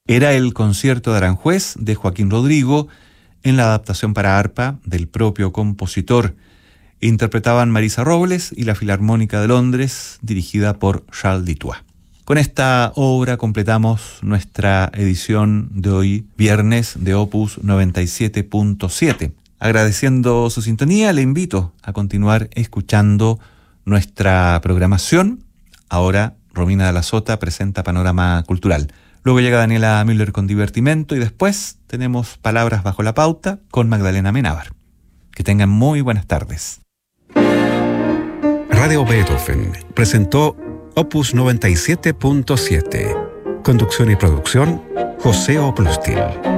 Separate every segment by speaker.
Speaker 1: Era el concierto de Aranjuez de Joaquín Rodrigo en la adaptación para arpa del propio compositor. Interpretaban Marisa Robles y la Filarmónica de Londres, dirigida por Charles Dutoit. Con esta obra completamos nuestra edición de hoy, viernes, de Opus 97.7. Agradeciendo su sintonía, le invito a continuar escuchando nuestra programación. Ahora, Romina de la Sota presenta Panorama Cultural. Luego llega Daniela Müller con Divertimento y después tenemos Palabras bajo la pauta con Magdalena Menábar. Que tengan muy buenas tardes.
Speaker 2: Radio Beethoven presentó Opus 97.7. Conducción y producción, José Oplustil.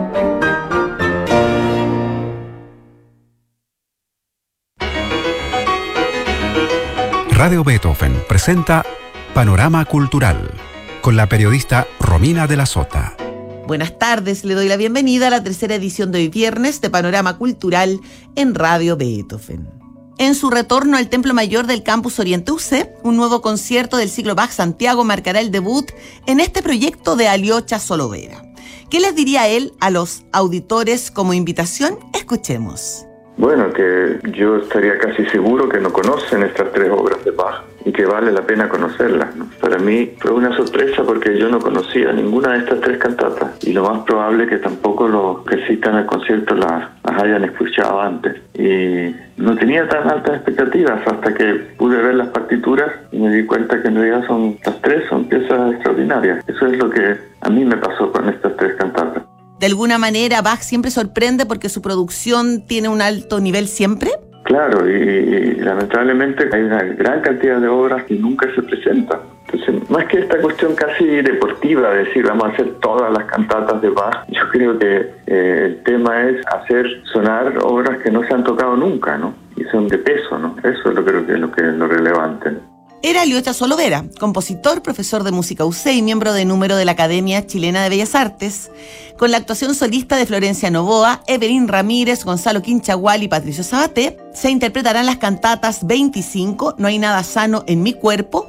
Speaker 2: Radio Beethoven presenta Panorama Cultural con la periodista Romina de la Sota.
Speaker 3: Buenas tardes, le doy la bienvenida a la tercera edición de hoy viernes de Panorama Cultural en Radio Beethoven. En su retorno al Templo Mayor del Campus Oriente UC, un nuevo concierto del ciclo Bach Santiago marcará el debut en este proyecto de Alyosha Solovera. ¿Qué les diría él a los auditores como invitación? Escuchemos.
Speaker 4: Bueno, que yo estaría casi seguro que no conocen estas tres obras de Bach y que vale la pena conocerlas, ¿no? Para mí fue una sorpresa porque yo no conocía ninguna de estas tres cantatas y lo más probable es que tampoco los que asistan al concierto las hayan escuchado antes. Y no tenía tan altas expectativas hasta que pude ver las partituras y me di cuenta que en realidad las tres son piezas extraordinarias. Eso es lo que a mí me pasó con estas tres cantatas.
Speaker 3: ¿De alguna manera Bach siempre sorprende porque su producción tiene un alto nivel siempre?
Speaker 4: Claro, y lamentablemente hay una gran cantidad de obras que nunca se presentan. Entonces, más que esta cuestión casi deportiva, de decir vamos a hacer todas las cantatas de Bach, yo creo que el tema es hacer sonar obras que no se han tocado nunca, ¿no? Y son de peso, ¿no? Eso es lo relevante, ¿no?
Speaker 3: Era Alyosha Solovera, compositor, profesor de música UC y miembro de número de la Academia Chilena de Bellas Artes, con la actuación solista de Florencia Novoa, Evelyn Ramírez, Gonzalo Quinchagual y Patricio Sabaté. Se interpretarán las cantatas 25, No hay nada sano en mi cuerpo,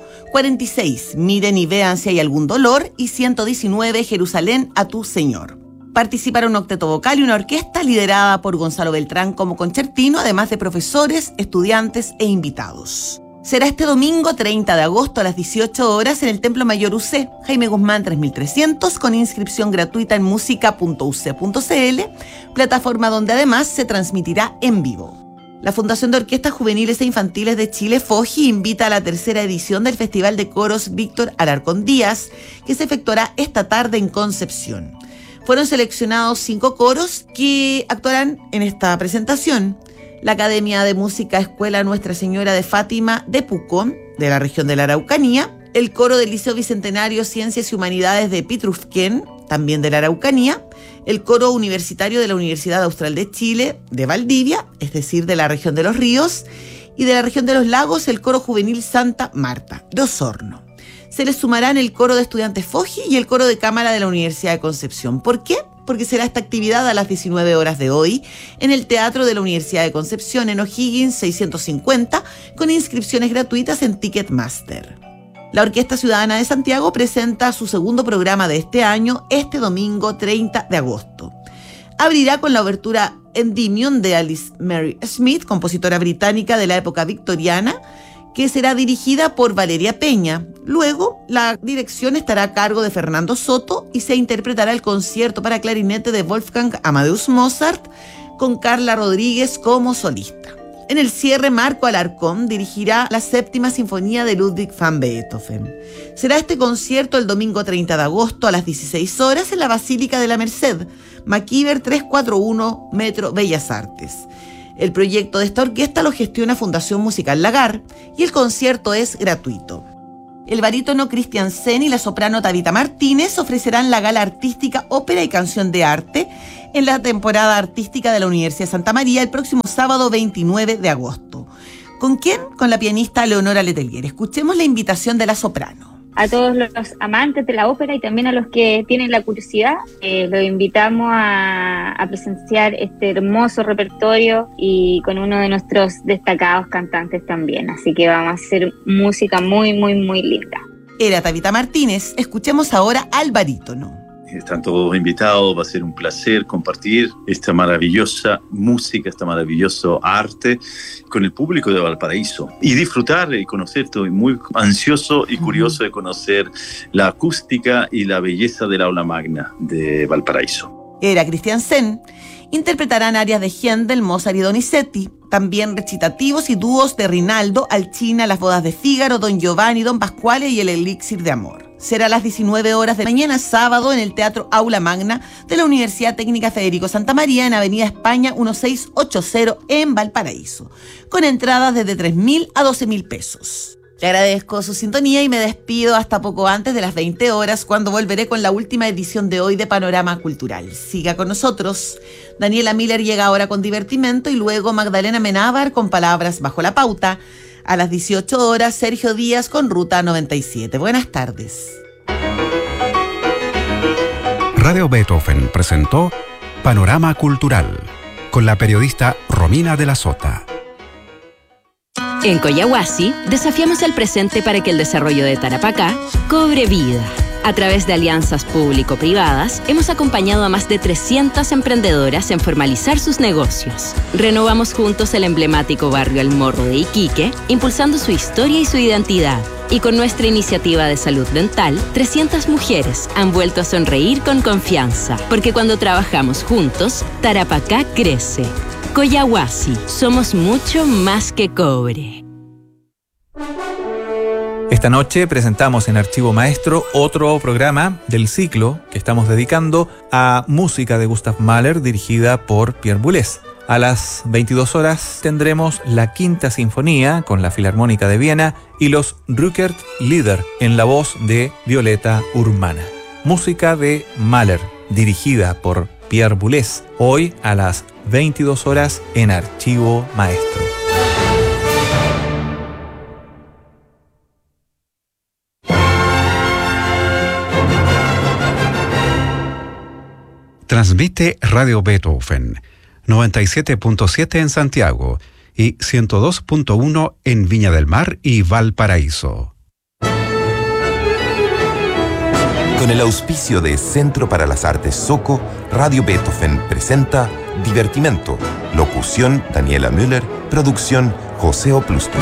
Speaker 3: 46, Miren y vean si hay algún dolor, y 119, Jerusalén a tu Señor. Participaron un octeto vocal y una orquesta liderada por Gonzalo Beltrán como concertino, además de profesores, estudiantes e invitados. Será este domingo 30 de agosto a las 18 horas en el Templo Mayor UC, Jaime Guzmán 3300, con inscripción gratuita en música.uc.cl, plataforma donde además se transmitirá en vivo. La Fundación de Orquestas Juveniles e Infantiles de Chile, FOJI, invita a la tercera edición del Festival de Coros Víctor Alarcón Díaz, que se efectuará esta tarde en Concepción. Fueron seleccionados 5 coros que actuarán en esta presentación. La Academia de Música Escuela Nuestra Señora de Fátima de Pucón, de la región de la Araucanía, el coro del Liceo Bicentenario Ciencias y Humanidades de Pitrufquén, también de la Araucanía, el coro universitario de la Universidad Austral de Chile, de Valdivia, es decir, de la región de los ríos, y de la región de los lagos, el coro juvenil Santa Marta, de Osorno. Se les sumarán el coro de estudiantes FOJI y el coro de cámara de la Universidad de Concepción. ¿Por qué? Porque será esta actividad a las 19 horas de hoy en el Teatro de la Universidad de Concepción en O'Higgins 650, con inscripciones gratuitas en Ticketmaster. La Orquesta Ciudadana de Santiago presenta su segundo programa de este año, este domingo 30 de agosto. Abrirá con la obertura Endymion de Alice Mary Smith, compositora británica de la época victoriana, que será dirigida por Valeria Peña. Luego, la dirección estará a cargo de Fernando Soto y se interpretará el concierto para clarinete de Wolfgang Amadeus Mozart, con Carla Rodríguez como solista. En el cierre, Marco Alarcón dirigirá la séptima sinfonía de Ludwig van Beethoven. Será este concierto el domingo 30 de agosto a las 16 horas en la Basílica de la Merced, Maquiver 341, Metro Bellas Artes. El proyecto de esta orquesta lo gestiona Fundación Musical Lagar y el concierto es gratuito. El barítono Cristian Sen y la soprano Tabita Martínez ofrecerán la gala artística Ópera y Canción de Arte en la temporada artística de la Universidad de Santa María el próximo sábado 29 de agosto. ¿Con quién? Con la pianista Leonora Letelier. Escuchemos la invitación de la soprano.
Speaker 5: A todos los amantes de la ópera y también a los que tienen la curiosidad, los invitamos a presenciar este hermoso repertorio y con uno de nuestros destacados cantantes también. Así que vamos a hacer música muy, muy, muy linda.
Speaker 3: Era Tabita Martínez. Escuchemos ahora al barítono.
Speaker 6: están todos invitados, va a ser un placer compartir esta maravillosa música, este maravilloso arte con el público de Valparaíso y disfrutar y conocer. Estoy muy ansioso y curioso de conocer la acústica y la belleza del aula magna de Valparaíso.
Speaker 3: Era Cristian Sen. Interpretarán arias de Händel, Mozart y Donizetti, también recitativos y dúos de Rinaldo, Alcina, Las bodas de Fígaro, Don Giovanni, Don Pasquale y El elixir de amor. Será a las 19 horas de mañana sábado en el Teatro Aula Magna de la Universidad Técnica Federico Santa María en Avenida España 1680 en Valparaíso, con entradas desde 3.000 a 12.000 pesos. Le agradezco su sintonía y me despido hasta poco antes de las 20 horas, cuando volveré con la última edición de hoy de Panorama Cultural. Siga con nosotros. Daniela Miller llega ahora con Divertimento y luego Magdalena Menábar con Palabras bajo la pauta. A las 18 horas, Sergio Díaz con Ruta 97. Buenas tardes.
Speaker 2: Radio Beethoven presentó Panorama Cultural con la periodista Romina de la Sota.
Speaker 7: En Coyahuasi, desafiamos el presente para que el desarrollo de Tarapacá cobre vida. A través de alianzas público-privadas, hemos acompañado a más de 300 emprendedoras en formalizar sus negocios. Renovamos juntos el emblemático barrio El Morro de Iquique, impulsando su historia y su identidad. Y con nuestra iniciativa de salud dental, 300 mujeres han vuelto a sonreír con confianza. Porque cuando trabajamos juntos, Tarapacá crece. Coyahuasi, somos mucho más que cobre.
Speaker 1: Esta noche presentamos en Archivo Maestro otro programa del ciclo que estamos dedicando a música de Gustav Mahler dirigida por Pierre Boulez. A las 22 horas tendremos la Quinta Sinfonía con la Filarmónica de Viena y los Rückert Lieder en la voz de Violeta Urmana. Música de Mahler dirigida por Pierre Boulez, hoy a las 22 horas en Archivo Maestro.
Speaker 2: Transmite Radio Beethoven, 97.7 en Santiago y 102.1 en Viña del Mar y Valparaíso.
Speaker 8: Con el auspicio de Centro para las Artes Soco, Radio Beethoven presenta Divertimento. Locución Daniela Müller, producción José Oplusto.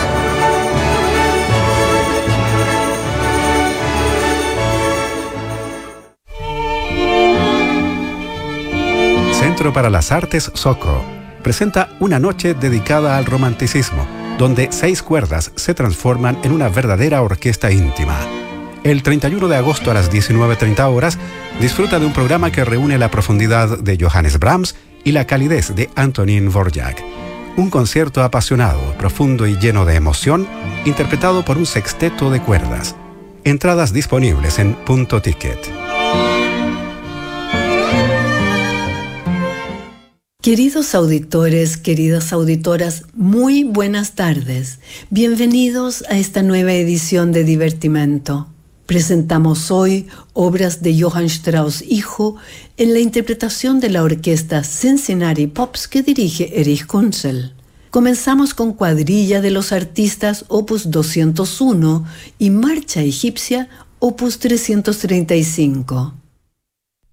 Speaker 2: Centro para las Artes Soco presenta una noche dedicada al romanticismo, donde 6 cuerdas se transforman en una verdadera orquesta íntima. El 31 de agosto a las 19:30 horas, disfruta de un programa que reúne la profundidad de Johannes Brahms y la calidez de Antonín Dvorak. Un concierto apasionado, profundo y lleno de emoción, interpretado por un sexteto de cuerdas. Entradas disponibles en Punto Ticket.
Speaker 9: Queridos auditores, queridas auditoras, muy buenas tardes. Bienvenidos a esta nueva edición de Divertimento. Presentamos hoy obras de Johann Strauss hijo en la interpretación de la orquesta Cincinnati Pops que dirige Erich Kunzel. Comenzamos con Cuadrilla de los Artistas opus 201 y Marcha Egipcia opus 335.